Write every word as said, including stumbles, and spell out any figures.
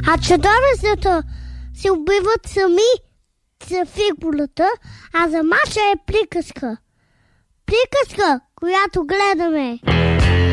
А чудовищата се убиват сами за фигурата, а за мача е приказка. Приказка, която гледаме.